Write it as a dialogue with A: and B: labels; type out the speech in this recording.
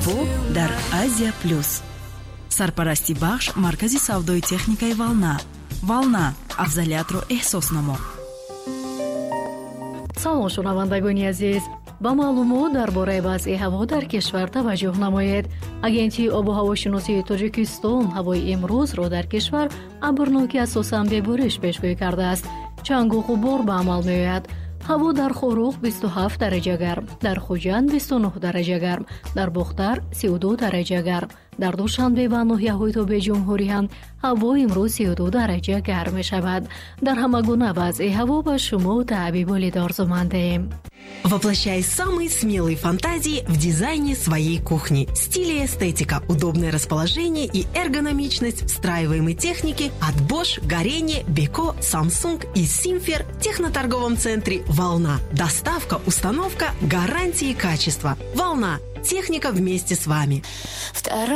A: ҳаво дар Азия Плюс. Сарпарасти бахш маркази савдои техникаи Волна. Волна, афзалиятро эҳсос намо.
B: салом шунавандагони азиз, ба маълумот дар бораи вазъи ҳаво дар кишвар таваҷҷӯҳ намоед. Агентии обу ҳавошиносии Тоҷикистон ҳавои имрӯзро дар кишвар абрноки асосан бебориш пешгӯӣ кардааст. чангу ғубор ба амал меояд. ҳаво дар Хорух 27 дараҷа гарм, дар Хуҷанд 29 дараҷа гарм, дар Бухтар 32 дараҷа гарм, дар Душанбе ва ноҳияҳои тобеи ҷумҳурӣ ҳам ҳаво имрӯз 32 дараҷа гарм мешавад. Дар ҳама гуна вазъи ҳаво ба шумо таъбиболи дорзумандаем.
C: Воплощай самые смелые фантазии в дизайне своей кухни. Стиль и эстетика, удобное расположение и эргономичность встраиваемой техники от Bosch, Горение, Beko, Samsung и Simfer в техноторговом центре «Волна». Доставка, установка, гарантии качества. «Волна». Техника вместе с вами.